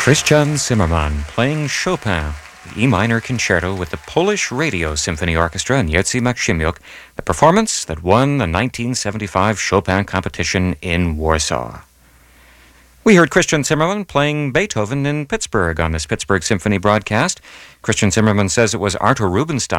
Christian Zimmermann playing Chopin, the E minor concerto with the Polish Radio Symphony Orchestra and Jerzy Maksymyuk, the performance that won the 1975 Chopin competition in Warsaw. We heard Christian Zimmermann playing Beethoven in Pittsburgh on this Pittsburgh Symphony broadcast. Christian Zimmermann says it was Artur Rubinstein